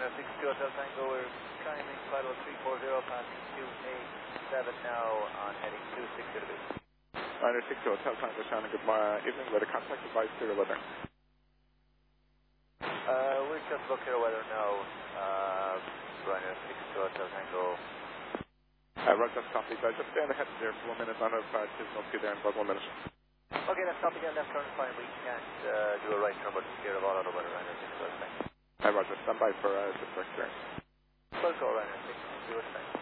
Ryanair 62 Hotel Tango, we're climbing 50340 past QA7 now on heading 260 degrees. Ryanair 62 Hotel Tango, Shannon, good evening. Weather contact advice, clear weather. We're just looking at weather now. Ryanair 62 Hotel Tango. Roger, copy. Just stay on the head there for 1 minute. I know signal to you there in about 1 minute. Okay, let's stop again. Left turn fine. We can't do a right turn, but clear of all other weather. Ryanair 62 Hotel Tango. Roger, stand by for super experience. We'll go Ryanair 62 Hotel Tango.